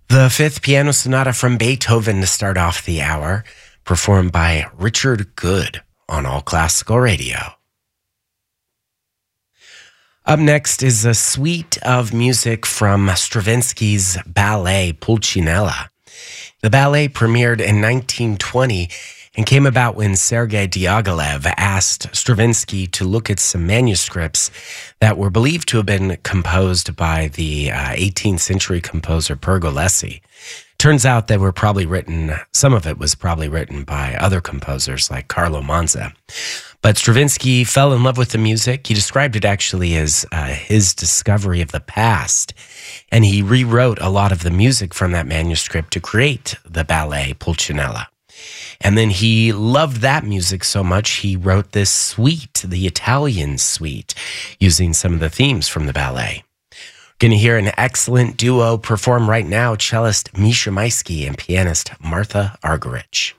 The Fifth Piano Sonata from Beethoven to start off the hour, performed by Richard Good on All Classical Radio. Up next is a suite of music from Stravinsky's ballet Pulcinella. The ballet premiered in 1920 and came about when Sergei Diaghilev asked Stravinsky to look at some manuscripts that were believed to have been composed by the 18th century composer Pergolesi. Turns out they were probably written, some of it was probably written by other composers like Carlo Monza. But Stravinsky fell in love with the music. He described it actually as his discovery of the past. And he rewrote a lot of the music from that manuscript to create the ballet Pulcinella. And then he loved that music so much, he wrote this suite, the Italian suite, using some of the themes from the ballet. We're going to hear an excellent duo perform right now, cellist Misha Maisky and pianist Martha Argerich.